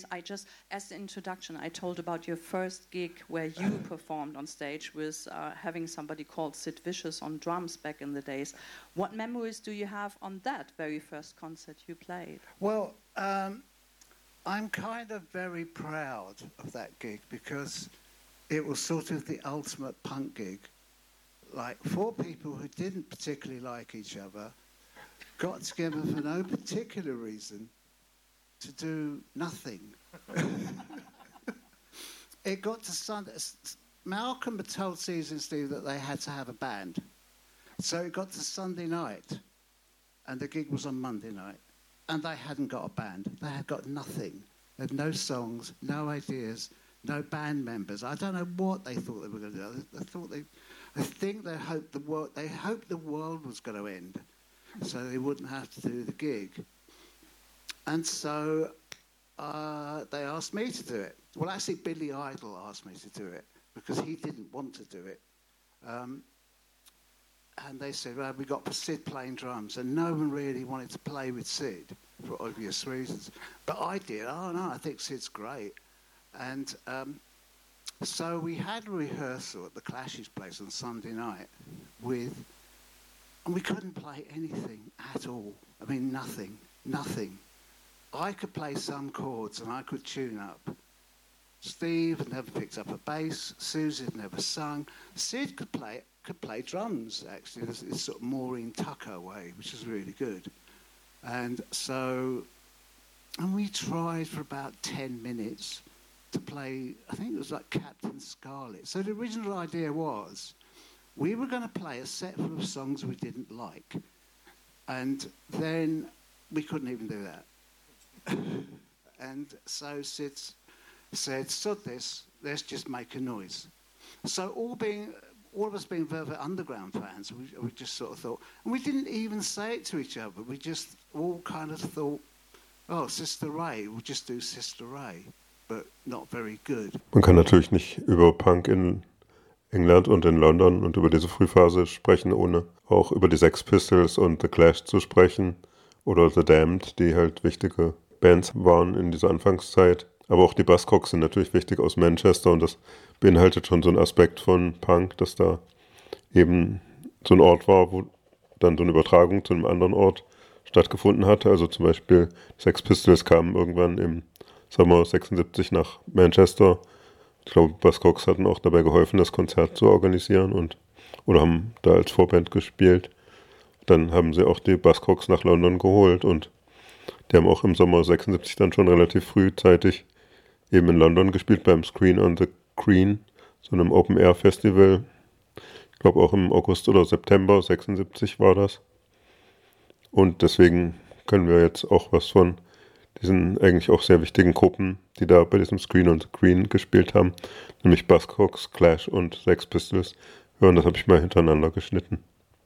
as an introduction, I told about your first gig where you performed on stage with having somebody called Sid Vicious on drums back in the days. What memories do you have on that very first concert you played? Well, I'm kind of very proud of that gig because it was sort of the ultimate punk gig. Like 4 people who didn't particularly like each other got together for no particular reason to do nothing. It got to Sunday. Malcolm had told Season Steve that they had to have a band. So it got to Sunday night, and the gig was on Monday night, and they hadn't got a band. They had got nothing. They had no songs, no ideas, no band members. I don't know what they thought they were going to do. They hoped the world was going to end, so they wouldn't have to do the gig. And so they asked me to do it. Well, actually, Billy Idol asked me to do it because he didn't want to do it. And they said, well, we got Sid playing drums, and no one really wanted to play with Sid for obvious reasons. But I did. Oh, no, I think Sid's great. And so we had a rehearsal at the Clash's place on Sunday night and we couldn't play anything at all. I mean, nothing. I could play some chords and I could tune up. Steve had never picked up a bass. Susie had never sung. Sid could play drums, actually, this sort of Maureen Tucker way, which is really good. And we tried for about 10 minutes to play, I think it was like Captain Scarlet. So the original idea was we were going to play a set full of songs we didn't like. And then we couldn't even do that. And so Sid said, sod this, let's just make a noise. So all of us being Velvet Underground fans, we just sort of thought, and we didn't even say it to each other, we just all kind of thought, oh, Sister Ray, we'll just do Sister Ray, but not very good. Man kann natürlich nicht über Punk in England und in London und über diese Frühphase sprechen, ohne auch über die Sex Pistols und The Clash zu sprechen oder The Damned, die halt wichtige Bands waren in dieser Anfangszeit. Aber auch die Buzzcocks sind natürlich wichtig aus Manchester und das beinhaltet schon so einen Aspekt von Punk, dass da eben so ein Ort war, wo dann so eine Übertragung zu einem anderen Ort stattgefunden hatte. Also zum Beispiel Sex Pistols kamen irgendwann im Sommer 76 nach Manchester. Ich glaube, Buzzcocks hatten auch dabei geholfen, das Konzert zu organisieren oder haben da als Vorband gespielt. Dann haben sie auch die Buzzcocks nach London geholt und die haben auch im Sommer 76 dann schon relativ frühzeitig eben in London gespielt beim Screen on the Green, so einem Open-Air-Festival. Ich glaube auch im August oder September 76 war das. Und deswegen können wir jetzt auch was von diesen eigentlich auch sehr wichtigen Gruppen, die da bei diesem Screen on the Green gespielt haben, nämlich Buzzcocks, Clash und Sex Pistols, hören. Das habe ich mal hintereinander geschnitten.